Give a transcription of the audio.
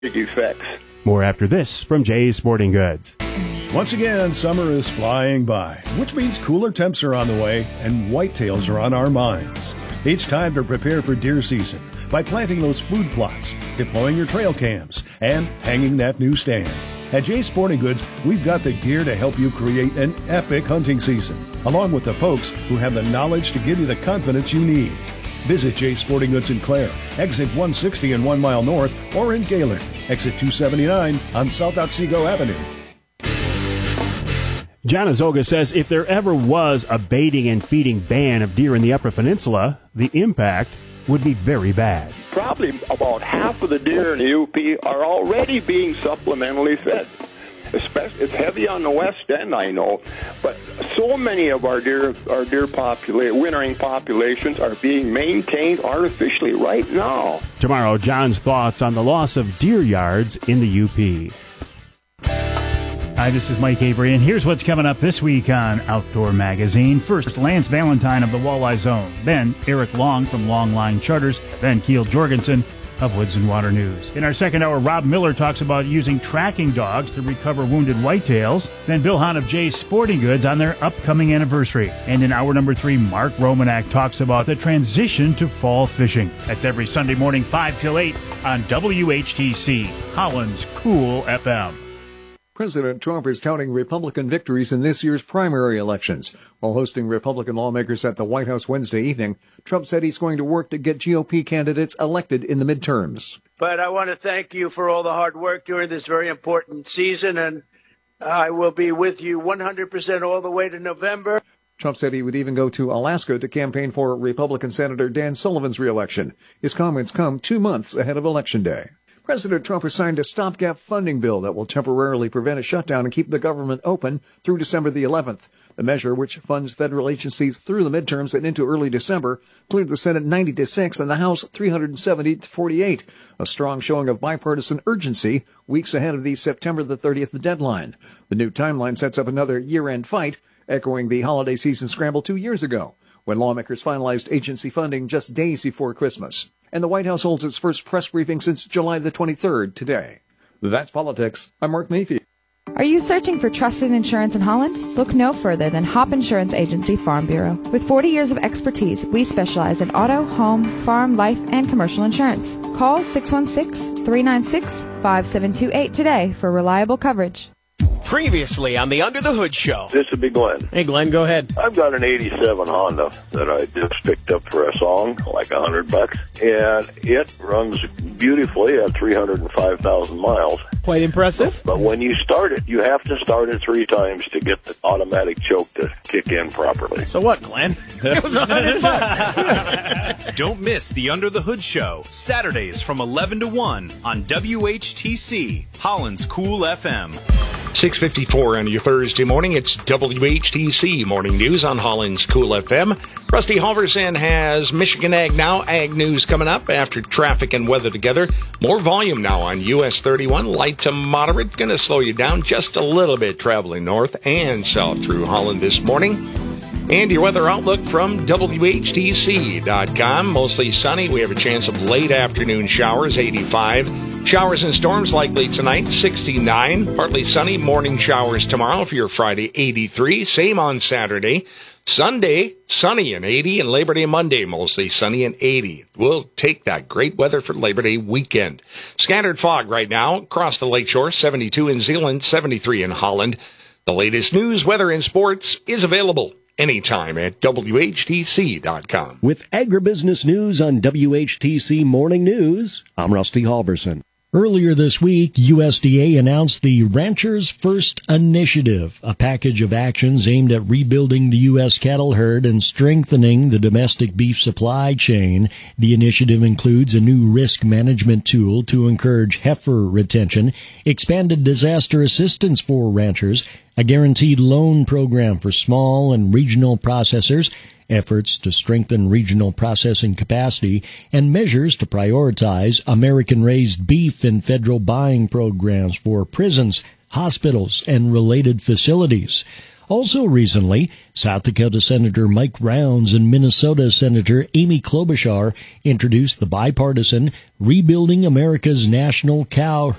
effects. More after this from Jay's Sporting Goods. Once again, summer is flying by, which means cooler temps are on the way and whitetails are on our minds. It's time to prepare for deer season by planting those food plots, deploying your trail cams, and hanging that new stand. At Jay's Sporting Goods, we've got the gear to help you create an epic hunting season, along with the folks who have the knowledge to give you the confidence you need. Visit Jay's Sporting Goods in Clare, exit 160 and 1 mile north, or in Gaylord, exit 279 on South Otsego Avenue. John Azoga says if there ever was a baiting and feeding ban of deer in the Upper Peninsula, the impact would be very bad. Probably about half of the deer in the UP are already being supplementally fed. It's heavy on the west end, I know, but so many of our deer wintering populations are being maintained artificially right now. Tomorrow, John's thoughts on the loss of deer yards in the UP. Hi, this is Mike Avery, and here's what's coming up this week on Outdoor Magazine. First, Lance Valentine of the Walleye Zone, then Eric Long from Longline Charters, then Keel Jorgensen of Woods and Water News. In our second hour, Rob Miller talks about using tracking dogs to recover wounded whitetails. Then Bill Hahn of Jay's Sporting Goods on their upcoming anniversary. And in hour number 3, Mark Romanak talks about the transition to fall fishing. That's every Sunday morning, 5 till 8 on WHTC, Holland's Cool FM. President Trump is touting Republican victories in this year's primary elections. While hosting Republican lawmakers at the White House Wednesday evening, Trump said he's going to work to get GOP candidates elected in the midterms. But I want to thank you for all the hard work during this very important season, and I will be with you 100% all the way to November. Trump said he would even go to Alaska to campaign for Republican Senator Dan Sullivan's reelection. His comments come 2 months ahead of Election Day. President Trump has signed a stopgap funding bill that will temporarily prevent a shutdown and keep the government open through December the 11th. The measure, which funds federal agencies through the midterms and into early December, cleared the Senate 90-6 and the House 370-48, a strong showing of bipartisan urgency weeks ahead of the September the 30th deadline. The new timeline sets up another year-end fight, echoing the holiday season scramble 2 years ago, when lawmakers finalized agency funding just days before Christmas. And the White House holds its first press briefing since July the 23rd today. That's politics. I'm Mark Mayfield. Are you searching for trusted insurance in Holland? Look no further than Hop Insurance Agency Farm Bureau. With 40 years of expertise, we specialize in auto, home, farm, life, and commercial insurance. Call 616-396-5728 today for reliable coverage. Previously on the Under the Hood Show. This would be Glenn. Hey, Glenn, go ahead. I've got an 87 Honda that I just picked up for a song, like $100, and it runs beautifully at 305,000 miles. Quite impressive. But when you start it, you have to start it 3 times to get the automatic choke to kick in properly. So what, Glenn? It was $100. Don't miss the Under the Hood Show, Saturdays from 11 to 1 on WHTC, Holland's Cool FM. 6:54 on your Thursday morning. It's WHTC Morning News on Holland's Cool FM. Rusty Halverson has Michigan Ag Now. Ag News coming up after traffic and weather together. More volume now on US 31. Light to moderate. Going to slow you down just a little bit traveling north and south through Holland this morning. And your weather outlook from WHTC.com. Mostly sunny. We have a chance of late afternoon showers, 85. Showers and storms likely tonight, 69. Partly sunny, morning showers tomorrow for your Friday, 83. Same on Saturday. Sunday, sunny and 80. And Labor Day Monday, mostly sunny and 80. We'll take that great weather for Labor Day weekend. Scattered fog right now across the lakeshore, 72 in Zeeland, 73 in Holland. The latest news, weather, and sports is available anytime at WHTC.com. With agribusiness news on WHTC Morning News, I'm Rusty Halverson. Earlier this week, USDA announced the Ranchers First Initiative, a package of actions aimed at rebuilding the U.S. cattle herd and strengthening the domestic beef supply chain. The initiative includes a new risk management tool to encourage heifer retention, expanded disaster assistance for ranchers, a guaranteed loan program for small and regional processors, efforts to strengthen regional processing capacity, and measures to prioritize American-raised beef in federal buying programs for prisons, hospitals, and related facilities. Also recently, South Dakota Senator Mike Rounds and Minnesota Senator Amy Klobuchar introduced the bipartisan Rebuilding America's National Cow